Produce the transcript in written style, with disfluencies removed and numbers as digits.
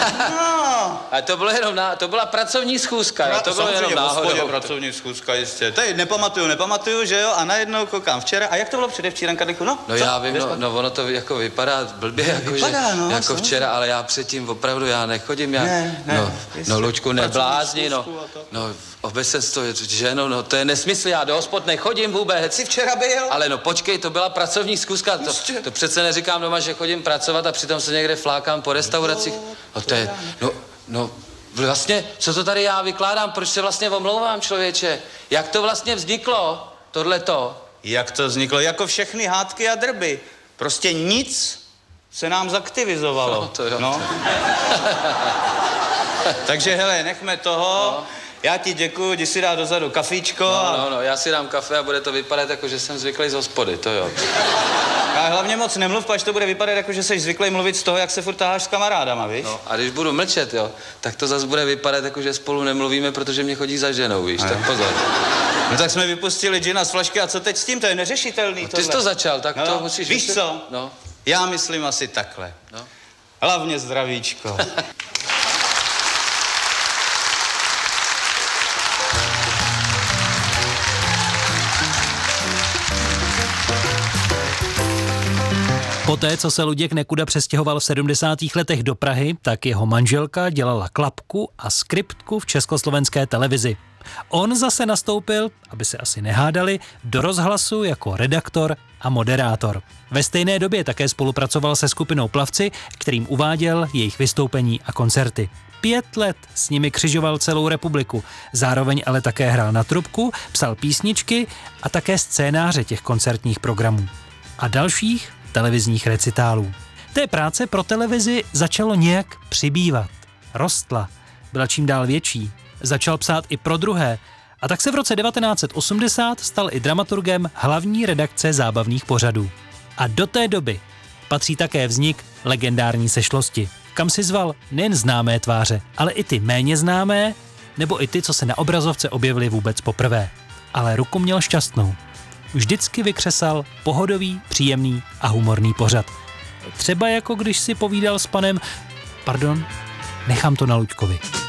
A to byla pracovní schůzka, jo? To bylo jenom náhodou. Pracovní schůzka, jistě. Tady nepamatuju, že jo? A najednou koukám včera. A jak to bylo předevčírem, Kadlíku? No já vím, ono to jako vypadá blbě, jako včera, ale já předtím opravdu já nechodím, Luďku, neblázni, no obecenstvo, ženo, no to je nesmysl, já do hospod nechodím vůbec. Jsi včera byl? Ale no počkej, to byla pracovní schůzka, to přece neříkám doma, že chodím pracovat a přitom se někde flákám po restauracích. No to je, vlastně, co to tady já vykládám, proč se vlastně omlouvám, člověče? Jak to vlastně vzniklo, tohleto? Jak to vzniklo? Jako všechny hádky a drby. Prostě nic se nám zaktivizovalo. No, to jo. Takže hele, nechme toho. No. Já ti děkuju, jdi si dát dozadu kafíčko. No, já si dám kafe a bude to vypadat jako, že jsem zvyklý z hospody, to jo. A hlavně moc nemluv, až to bude vypadat jako, že jsi zvyklý mluvit z toho, jak se furt taháš s kamarádama, víš? No, a když budu mlčet, jo, tak to zase bude vypadat jako, že spolu nemluvíme, protože mě chodí za ženou, víš, tak pozor. No tak jsme vypustili džina z flašky a co teď s tím, to je neřešitelný. Ty jsi to začal, tak to musíš... Víš co? No. Já myslím asi takhle. No. Hlavně zdravíčko. Poté, co se Luděk Nekuda přestěhoval v 70. letech do Prahy, tak jeho manželka dělala klapku a skriptku v československé televizi. On zase nastoupil, aby se asi nehádali, do Rozhlasu jako redaktor a moderátor. Ve stejné době také spolupracoval se skupinou Plavci, kterým uváděl jejich vystoupení a koncerty. 5 let s nimi křižoval celou republiku, zároveň ale také hrál na trubku, psal písničky a také scénáře těch koncertních programů. A dalších televizních recitálů. Té práce pro televizi začalo nějak přibývat. Rostla, byla čím dál větší. Začal psát i pro druhé. A tak se v roce 1980 stal i dramaturgem hlavní redakce zábavných pořadů. A do té doby patří také vznik legendární Sešlosti, kam si zval nejen známé tváře, ale i ty méně známé, nebo i ty, co se na obrazovce objevili vůbec poprvé. Ale ruku měl šťastnou. Vždycky vykřesal pohodový, příjemný a humorný pořad. Třeba jako když si povídal s panem... Pardon, nechám to na Luďkovi.